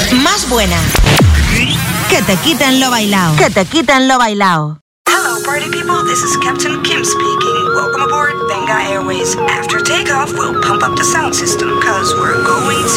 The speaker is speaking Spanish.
Más buena. Que te quiten lo bailao. Que te quiten lo bailao. Hello, party people. This is Captain Kim speaking. Welcome aboard Benga Airways. After takeoff, we'll pump up the sound system, cause we're going